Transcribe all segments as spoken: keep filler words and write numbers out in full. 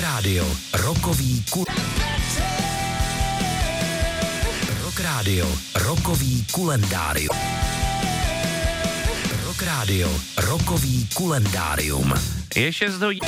Radio, rokový ku... Rock Radio, rokový kulendárium. Rock Radio, rokový kulendárium. Je šest hodin.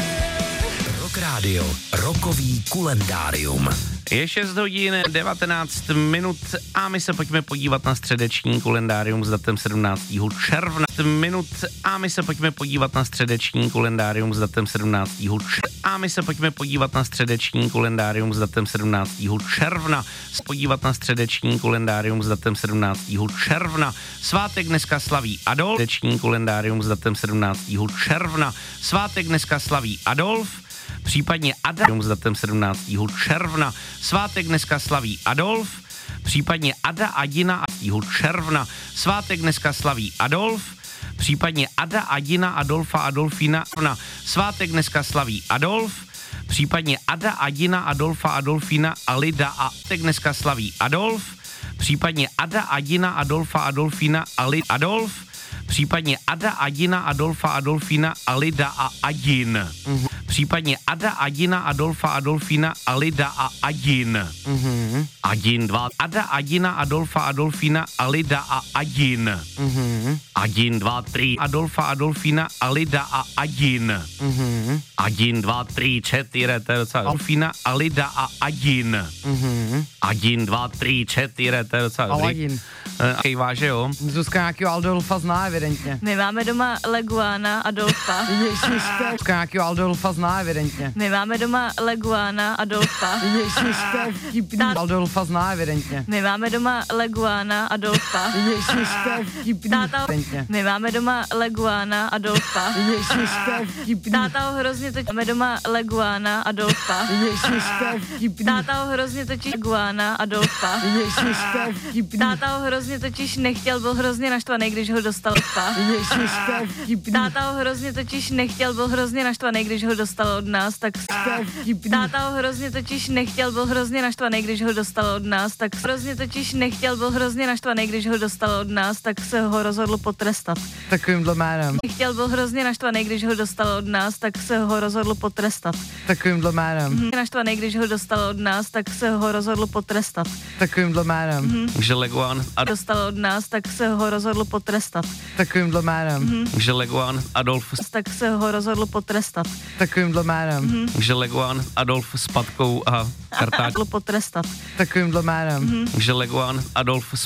Rock Radio, rokový kulendárium. Je šest hodin, devatenáct minut a my se pojďme podívat na středeční kalendárium s datem sedmnáctého června. Minut a my se pojďme podívat na středeční kalendárium s datem sedmnáctého června. A my se pojďme podívat na středeční kalendárium s datem sedmnáctého června. Podívat na středeční kalendárium s datem sedmnáctého června. Svátek dneska slaví Adolf. Středeční kalendárium s datem sedmnáctého června. Svátek dneska slaví Adolf. Případně Ada s datem sedmnáctého června. Svátek dneska slaví Adolf. Případně Ada Adina června. Svátek dneska slaví Adolf. Případně Ada Adina Adolfa Adolfína. Svátek dneska slaví Adolf. Případně Ada Adina Adolfa Adolfína Alida a tak dneska slaví Adolf. Případně Ada Adina Adolfa Adolfína Ali Adolf. Případně Ada Adina Adolfa Adolfína Alida a Adin. Mm-hmm. Případně Ada Adina Adolfa Adolfína Alida a Adin. Mm-hmm. Adin dva. Ada Adina Adolfa Adolfína Alida a Adin. Mm-hmm. Adin dva, tři. Adolfa Adolfína Alida a Adin. Mm-hmm. Adin dva, tři, čtyři. To je docela Adolfína Alida a Adin. Mm-hmm. Adin dva, tři, čtyři. To je docela Aladin. Kejvá, že jo? Zuzka nějakýho Adolfa zná evidentně. My máme doma Leguána Adolfa. Ježiš, Zuzka nějakýho Adolfa zná evidentně. My máme doma Leguána Adolfa. Ježiš, to je vtipný. Adolfa zná evidentně. My máme doma Leguána Adolfa. Ježiš, to je vtipný. Táta, my máme doma Leguána Adolfa. Ježiš, to je vtipný. Táta ho hrozně točí. Máme doma Leguána Adolfa. Ježiš, to je vtipný. Táta ho hrozně točí. Leguána Adolfa. Ježiš, to je vtipný. Táta ho hrozně totiž nechtěl, byl hrozně naštvaný, když ho dostal od nás. Ježiš, to je vtipný. Táta ho hrozně totiž nechtěl, byl hrozně naštvaný, když ho dostal od nás, tak to je vtipný. Táta ho hrozně totiž nechtěl, byl hrozně naštvaný, když ho dostal od nás, tak hrozně totiž nechtěl, byl hrozně naštvaný, když ho dostal od nás, tak se ho rozhodl potrestat. Takovýmhle jménem. Nechtěl, byl hrozně naštvaný, když ho dostal od nás, tak se ho rozhodl potrestat. Takovýmhle jménem. Naštvaný, když ho dostal od nás, tak se ho rozhodl potrestat. Takovýmhle jménem. Že Leguán a Dostal od nás, tak se ho rozhodl potrestat. Takovýmhle jménem. že Leguán Adolf Tak se ho rozhodl potrestat. Takovýmhle jménem. že Leguán Adolf s patkou a kartáč Potrestat. Takovýmhle jménem. že Leguán Adolf s